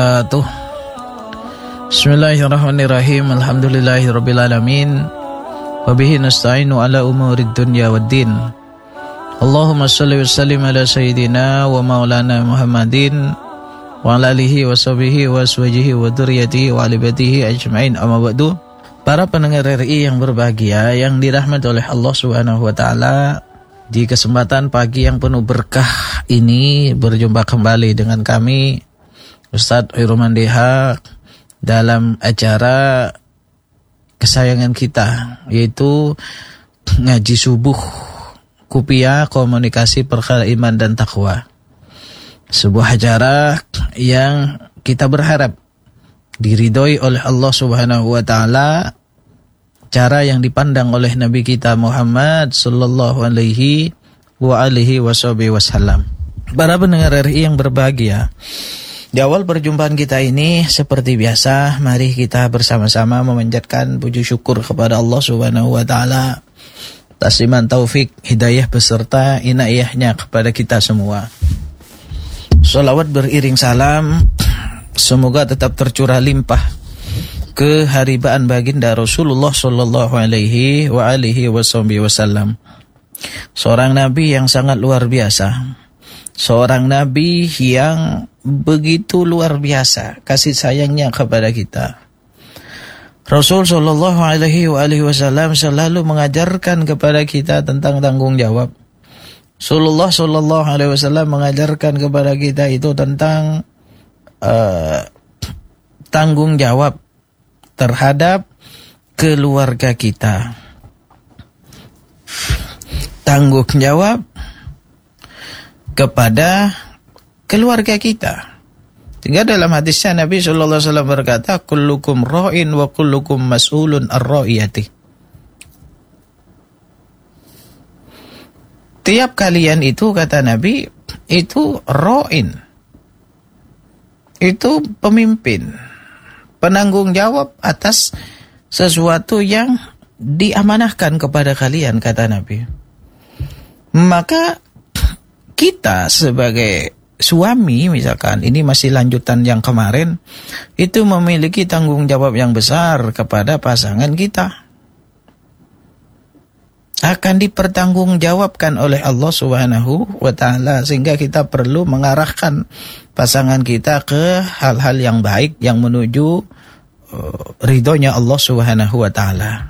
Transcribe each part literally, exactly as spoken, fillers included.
Tuh. Bismillahirrahmanirrahim. Alhamdulillahirabbil alamin. Wa bihi nasta'inu ala umurid dunya waddin. Allahumma shalli wa sallim ala sayyidina wa maulana Muhammadin wa ala alihi wa sahbihi wa aswajihi wa dzurriyyatihi wa alibatihi ajmain. Amma ba'du. Para pendengar R I yang berbahagia, yang dirahmati oleh Allah Subhanahu wa taala, di kesempatan pagi yang penuh berkah ini berjumpa kembali dengan kami Ustadz Khairul Deha dalam acara kesayangan kita, yaitu ngaji subuh Kupiah Komunikasi Perkara Iman dan Takwa. Sebuah acara yang kita berharap diridhoi oleh Allah Subhanahu wa taala, cara yang dipandang oleh Nabi kita Muhammad sallallahu alaihi wa alihi wasallam. Para pendengar R I yang berbahagia, di awal perjumpaan kita ini seperti biasa, mari kita bersama-sama memanjatkan puji syukur kepada Allah Subhanahu wa taala atas iman, taufik, hidayah beserta inayahnya kepada kita semua. Shalawat beriring salam semoga tetap tercurah limpah keharibaan baginda Rasulullah sallallahu alaihi wa alihi wasallam. Seorang nabi yang sangat luar biasa. Seorang nabi yang begitu luar biasa kasih sayangnya kepada kita. Rasul sallallahu alaihi wa alihi wasallam selalu mengajarkan kepada kita tentang tanggung jawab. Rasulullah sallallahu alaihi wasallam mengajarkan kepada kita itu tentang uh, tanggung jawab terhadap keluarga kita. Tanggung jawab kepada keluarga kita. Sehingga dalam hadisnya Nabi sallallahu alaihi wasallam berkata, kullukum ra'in wa kullukum mas'ulun ar-ra'iyati. Tiap kalian itu, kata Nabi, itu ra'in. Itu pemimpin, penanggung jawab atas sesuatu yang diamanahkan kepada kalian, kata Nabi. Maka kita sebagai suami, misalkan, ini masih lanjutan yang kemarin, itu memiliki tanggung jawab yang besar kepada pasangan kita. Akan dipertanggungjawabkan oleh Allah Subhanahu wa taala, sehingga kita perlu mengarahkan pasangan kita ke hal-hal yang baik yang menuju uh, ridhonya Allah Subhanahu wa taala.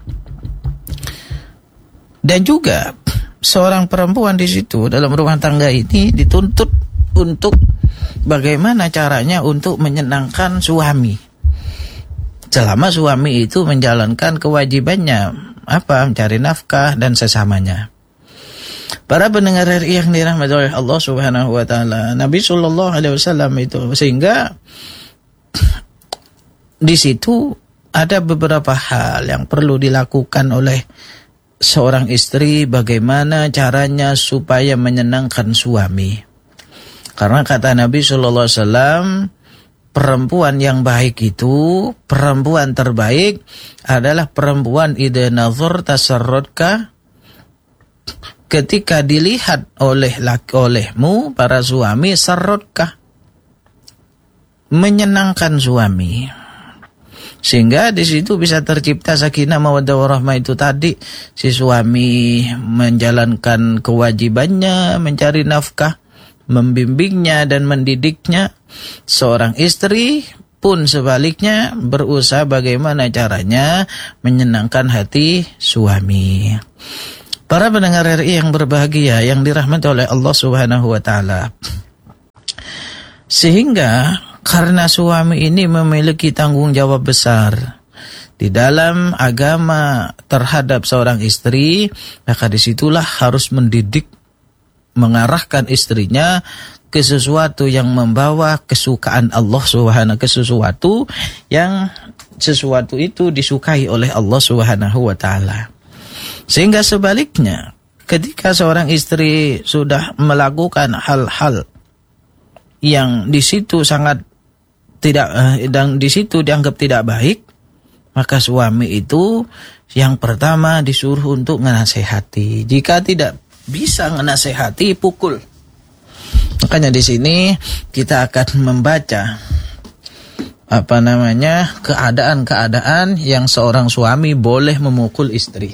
Dan juga seorang perempuan di situ dalam rumah tangga ini dituntut untuk bagaimana caranya untuk menyenangkan suami. Selama suami itu menjalankan kewajibannya, apa? Mencari nafkah dan sesamanya. Para pendengar R I yang dirahmati oleh Allah Subhanahu wa taala, Nabi sallallahu alaihi wasallam itu, sehingga di situ ada beberapa hal yang perlu dilakukan oleh seorang istri, bagaimana caranya supaya menyenangkan suami. Karena kata Nabi sallallahu alaihi wasallam, perempuan yang baik itu, perempuan terbaik adalah perempuan idza nazarta sarratka, ketika dilihat oleh laki olehmu para suami, sarratka, menyenangkan suami. Sehingga di situ bisa tercipta sakinah mawaddah warahmah itu tadi, si suami menjalankan kewajibannya, mencari nafkah, membimbingnya dan mendidiknya. Seorang istri pun sebaliknya berusaha bagaimana caranya menyenangkan hati suami. Para pendengar R I yang berbahagia, yang dirahmati oleh Allah Subhanahu wa taala, sehingga karena suami ini memiliki tanggung jawab besar di dalam agama terhadap seorang istri, maka disitulah harus mendidik, mengarahkan istrinya ke sesuatu yang membawa kesukaan Allah Subhanahu, ke sesuatu yang sesuatu itu disukai oleh Allah Subhanahu wa taala. Sehingga sebaliknya, ketika seorang istri sudah melakukan hal-hal yang di situ sangat tidak dan di situ dianggap tidak baik, maka suami itu yang pertama disuruh untuk menasehati. Jika tidak bisa menasehati, pukul. Makanya di sini kita akan membaca apa namanya keadaan-keadaan yang seorang suami boleh memukul istri.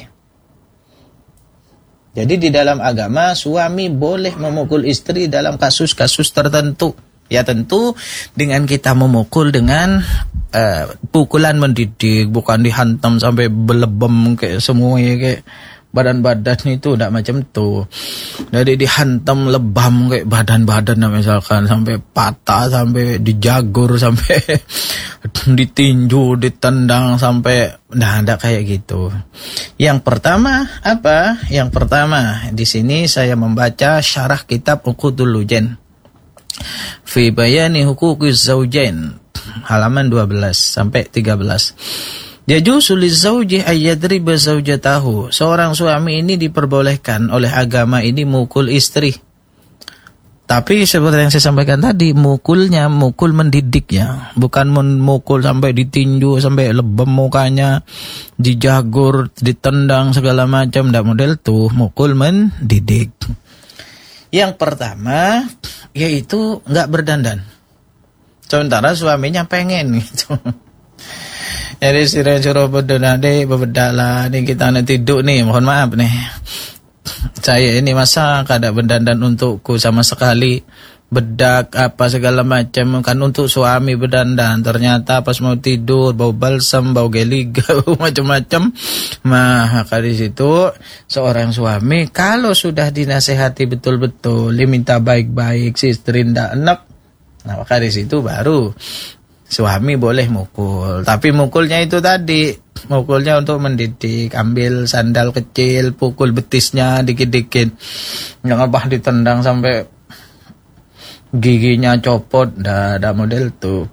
Jadi di dalam agama suami boleh memukul istri dalam kasus-kasus tertentu. Ya tentu dengan kita memukul dengan uh, pukulan mendidik, bukan dihantam sampai belebem kayak semuanya kayak badan-badan itu tidak macam tuh. Jadi dihantam lebam kayak badan-badan misalkan sampai patah, sampai dijagur, sampai ditinju, ditendang sampai nah tidak kayak gitu. Yang pertama apa? Yang pertama di sini saya membaca syarah kitab Uqudul Lujain fi bayani huquqiz zaujain halaman dua belas sampai tiga belas. Yajuzu lizauji ayyadriba zaujatahu. Seorang suami ini diperbolehkan oleh agama ini mukul istri. Tapi seperti yang saya sampaikan tadi, mukulnya mukul mendidiknya, bukan memukul sampai ditinju, sampai lebam mukanya, dijagur, ditendang segala macam, ndak model tuh, mukul mendidik. Yang pertama yaitu enggak berdandan. Sementara suaminya pengen gitu. Jadi suruh berdandan deh, berbedala nih kita nanti tidur nih, mohon maaf nih. Saya ini masa kada berdandan untukku sama sekali, bedak apa segala macam kan untuk suami berdandan, ternyata pas mau tidur bau balsam, bau geliga, macam-macam. Maka di situ seorang suami kalau sudah dinasehati betul-betul, diminta baik-baik, si istri ndak enak, nah maka di situ baru suami boleh mukul. Tapi mukulnya itu tadi, mukulnya untuk mendidik, ambil sandal kecil, pukul betisnya dikit-dikit, jangan bah ditendang sampai giginya copot, dah ada model tuh.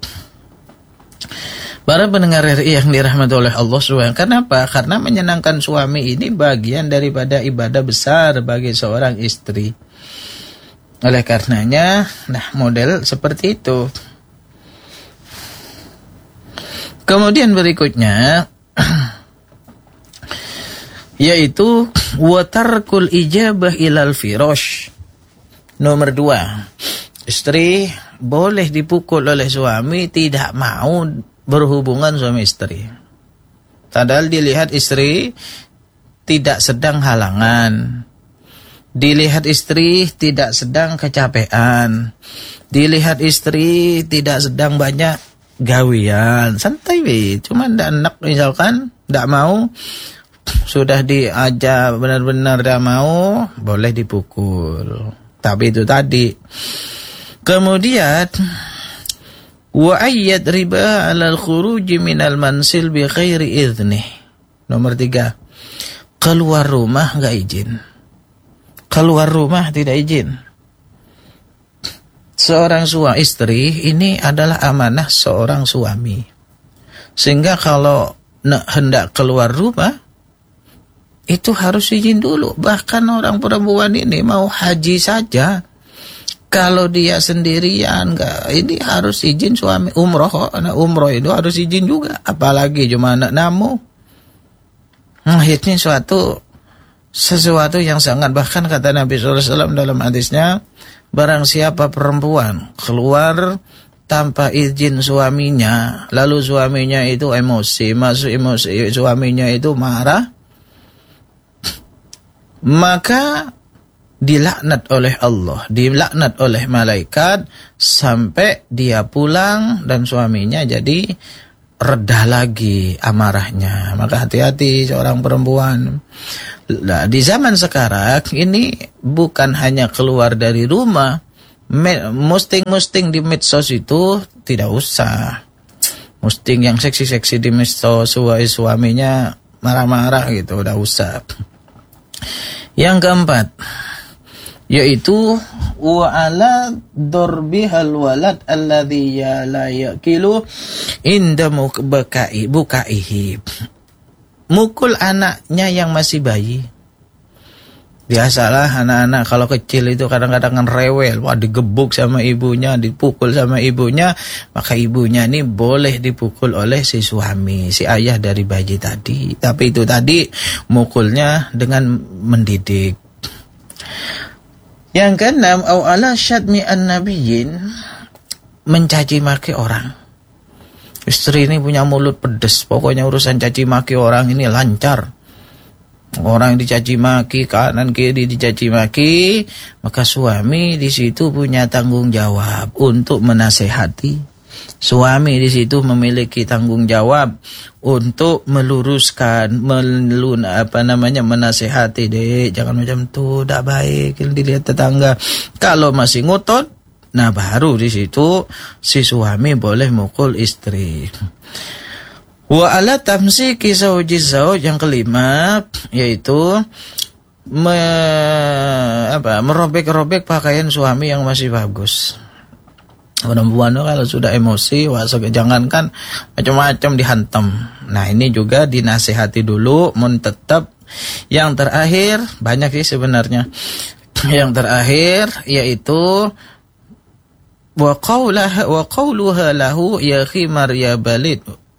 Para pendengar R I yang dirahmati oleh Allah subhanahu wa taala, kenapa? Karena menyenangkan suami ini bagian daripada ibadah besar bagi seorang istri. Oleh karenanya, nah model seperti itu. Kemudian berikutnya yaitu watarkul ijabah ilal firash. Nomor dua, istri boleh dipukul oleh suami tidak mau berhubungan suami istri. Padahal dilihat istri tidak sedang halangan, dilihat istri tidak sedang kecapean, dilihat istri tidak sedang banyak gawian, santai we, cuma ndak enak misalkan, ndak mau, sudah diajak benar-benar ndak mau, boleh dipukul. Tapi itu tadi. Kemudian wa ayyad riba 'alal khuruj minal mansil bi ghairi idzni. Nomor tiga, keluar rumah enggak izin. Keluar rumah tidak izin. Seorang suami istri ini adalah amanah seorang suami. Sehingga kalau hendak keluar rumah itu harus izin dulu. Bahkan orang perempuan ini mau haji saja, kalau dia sendirian enggak, ini harus izin suami. Umroh, anak umroh itu harus izin juga, apalagi cuma anak namu. Nah, ini suatu sesuatu yang sangat, bahkan kata Nabi shallallahu alaihi wasallam dalam hadisnya, barang siapa perempuan keluar tanpa izin suaminya, lalu suaminya itu emosi, masuk emosi, suaminya itu marah, maka dilaknat oleh Allah, dilaknat oleh malaikat sampai dia pulang dan suaminya jadi reda lagi amarahnya. Maka hati-hati seorang perempuan. Nah, di zaman sekarang ini bukan hanya keluar dari rumah, musting-musting di medsos itu tidak usah. Musting yang seksi-seksi di medsos, suaminya marah-marah gitu, tidak usah. Yang keempat yaitu wa ala darbihal walad alladhi la yaqilu inda bukai bukaihi. Mukul anaknya yang masih bayi. Biasalah anak-anak kalau kecil itu kadang-kadang kan rewel, wah digebuk sama ibunya, dipukul sama ibunya, maka ibunya ini boleh dipukul oleh si suami, si ayah dari bayi tadi. Tapi itu tadi mukulnya dengan mendidik. Yang keenam, au ala syadmi an-nabiyyin, mencaci maki orang. Istri ini punya mulut pedes, pokoknya urusan caci maki orang ini lancar. Orang dicaci maki, kanan kiri dicaci maki, maka suami di situ punya tanggung jawab untuk menasehati. Suami di situ memiliki tanggung jawab untuk meluruskan, melun apa namanya menasehati, dek jangan macam tu, tak baik dilihat tetangga. Kalau masih ngotot, nah baru di situ si suami boleh mukul istri. Wa ala tamsiki zawji zawj, yang kelima yaitu me, apa, merobek-robek pakaian suami yang masih bagus. Perempuan kalau sudah emosi, wah jangankan macam-macam dihantam. Nah ini juga dinasehati dulu, mun tetap. Yang terakhir, banyak sih sebenarnya. Yang terakhir yaitu wa qawlaha wa qawluha lahu ya khimar ya balid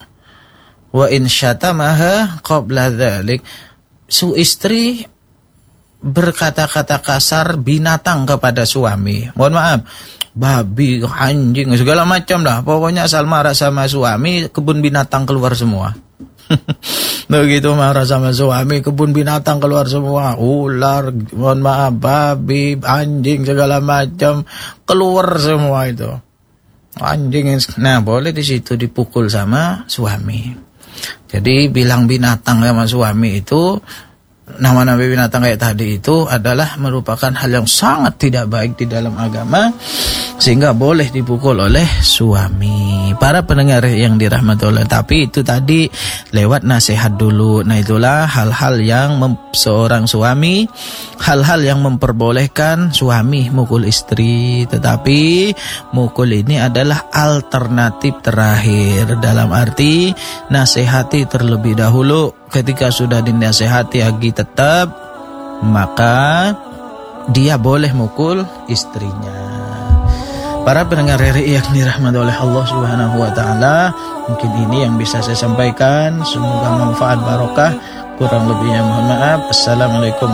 wa in syatamaha qabla dzalik. Su istri berkata-kata kasar binatang kepada suami. Mohon maaf, babi, anjing, segala macam lah. Pokoknya asal marah sama suami, kebun binatang keluar semua. Begitu marah sama suami, kebun binatang keluar semua. Ular, mohon maaf, babi, anjing, segala macam keluar semua itu. Anjing, nah boleh di situ dipukul sama suami. Jadi bilang binatang sama suami itu, nama-nama binatang kayak tadi itu adalah merupakan hal yang sangat tidak baik di dalam agama, sehingga boleh dipukul oleh suami. Para pendengar yang dirahmati Allah, tapi itu tadi lewat nasihat dulu. Nah itulah hal-hal yang mem- seorang suami, hal-hal yang memperbolehkan suami mukul istri. Tetapi mukul ini adalah alternatif terakhir, dalam arti nasihati terlebih dahulu. Ketika sudah dinasehati lagi tetap, maka dia boleh mukul istrinya. Para pendengar R I yang dirahmati oleh Allah Subhanahu wa taala, mungkin ini yang bisa saya sampaikan. Semoga manfaat barokah. Kurang lebihnya mohon maaf. Assalamualaikum